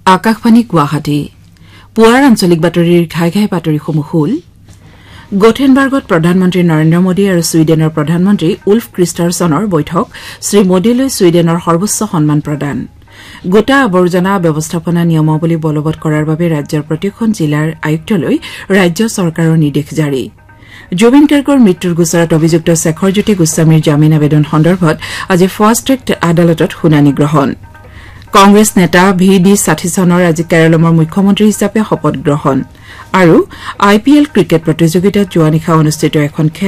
আকাশবাণী গুৱাহাটী পুৱাৰ আঞ্চলিক বাতৰিৰ ঘাই ঘাই বাতৰিসমূহ হ'ল গোথেনবাৰ্গত প্ৰধানমন্ত্ৰী নৰেন্দ্ৰ মোদী আৰু ছুইডেনৰ প্ৰধানমন্ত্ৰী উল্ফ ক্ৰিষ্টাৰছনৰ বৈঠক শ্ৰীমোদীলৈ ছুইডেনৰ সৰ্বোচ্চ সন্মান প্ৰদান গোটা আৱৰ্জনা ব্যৱস্থাপনা নিয়মাৱলী বলবৎ কৰাৰ বাবে ৰাজ্যৰ প্ৰতিখন জিলাৰ আয়ুক্তলৈ ৰাজ্য চৰকাৰৰ নিৰ্দেশ জাৰি জুবিন গাৰ্গৰ মৃত্যুৰ গোচৰত অভিযুক্ত শেখৰজ্যোতি গোস্বামীৰ জামিন আবেদন সন্দৰ্ভত আজি ফাষ্ট ট্ৰেক আদালতত শুনানি গ্ৰহণ কংগ্ৰেছ নেতা VD সাথীসনৰ আজি কেৰালাৰ মুখ্যমন্ত্ৰী হিচাপে শপত গ্ৰহণ আৰু IPL ক্ৰিকেট প্ৰতিযোগিতাত যোৱা নিশা অনুষ্ঠিত এখন